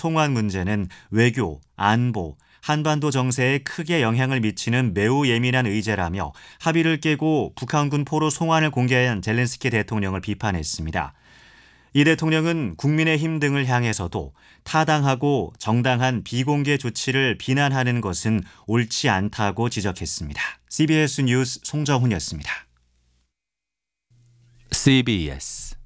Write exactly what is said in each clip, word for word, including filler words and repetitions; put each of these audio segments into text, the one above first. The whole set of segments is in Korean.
송환 문제는 외교, 안보, 한반도 정세에 크게 영향을 미치는 매우 예민한 의제라며 합의를 깨고 북한군 포로 송환을 공개한 젤렌스키 대통령을 비판했습니다. 이 대통령은 국민의힘 등을 향해서도 타당하고 정당한 비공개 조치를 비난하는 것은 옳지 않다고 지적했습니다. 씨비에스 뉴스 송정훈이었습니다. 씨비에스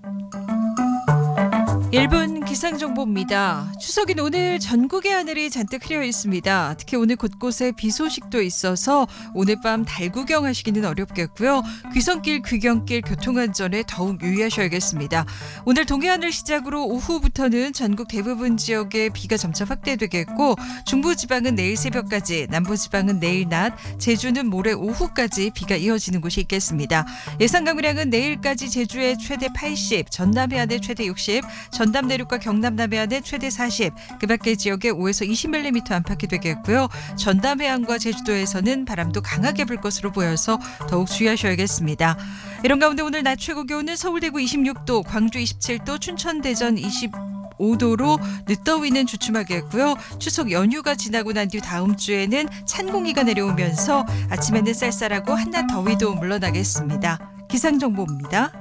일 분 기상정보입니다. 추석인 오늘 전국의 하늘이 잔뜩 흐려 있습니다. 특히 오늘 곳곳에 비 소식도 있어서 오늘 밤 달 구경하시기는 어렵겠고요. 귀성길, 귀경길 교통안전에 더욱 유의하셔야겠습니다. 오늘 동해안을 시작으로 오후부터는 전국 대부분 지역에 비가 점차 확대되겠고 중부지방은 내일 새벽까지, 남부지방은 내일 낮, 제주는 모레 오후까지 비가 이어지는 곳이 있겠습니다. 예상 강우량은 내일까지 제주에 최대 팔십, 전남 해안에 최대 육십, 전남 내륙과 경남 남해안에 최대 사십, 그 밖의 지역에 오에서 이십 밀리미터 안팎이 되겠고요. 전남 해안과 제주도에서는 바람도 강하게 불 것으로 보여서 더욱 주의하셔야겠습니다. 이런 가운데 오늘 낮 최고 기온은 서울 대구 이십육 도, 광주 이십칠 도, 춘천 대전 이십오 도로 늦더위는 주춤하겠고요. 추석 연휴가 지나고 난 뒤 다음 주에는 찬 공기가 내려오면서 아침에는 쌀쌀하고 한낮 더위도 물러나겠습니다. 기상정보입니다.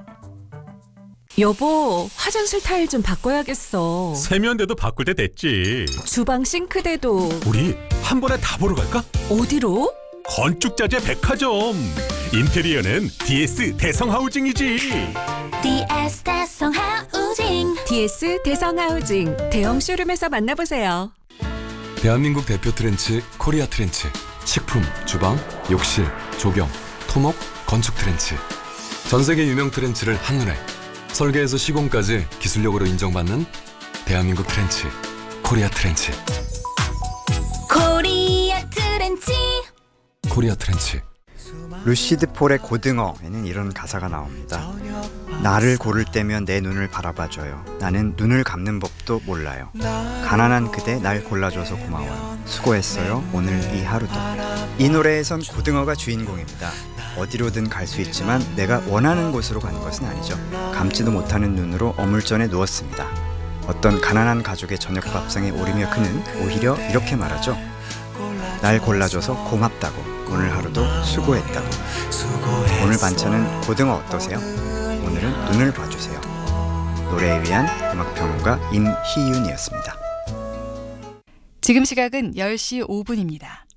여보, 화장실 타일 좀 바꿔야겠어. 세면대도 바꿀 때 됐지. 주방 싱크대도. 우리 한 번에 다 보러 갈까? 어디로? 건축자재 백화점. 인테리어는 디에스 대성하우징이지. 디에스 대성하우징. 디에스 대성하우징. 대형 쇼룸에서 만나보세요. 대한민국 대표 트렌치 코리아 트렌치. 식품, 주방, 욕실, 조경, 토목, 건축 트렌치. 전 세계 유명 트렌치를 한눈에 설계에서 시공까지 기술력으로 인정받는 대한민국 트렌치 코리아 트렌치. 코리아 트렌치. 코리아 트렌치. 루시드 폴의 고등어에는 이런 가사가 나옵니다. 나를 고를 때면 내 눈을 바라봐줘요. 나는 눈을 감는 법도 몰라요. 가난한 그대 날 골라줘서 고마워요. 수고했어요. 오늘 이 하루도. 이 노래에선 고등어가 주인공입니다. 어디로든 갈 수 있지만 내가 원하는 곳으로 가는 것은 아니죠. 감지도 못하는 눈으로 어물전에 누웠습니다. 어떤 가난한 가족의 저녁 밥상에 오르며 그는 오히려 이렇게 말하죠. 날 골라줘서 고맙다고. 오늘 하루도 수고했다고. 오늘 반찬은 고등어 어떠세요? 오늘은 눈을 봐주세요. 노래에 위한 음악평론가 임희윤이었습니다. 지금 시각은 열 시 오 분입니다.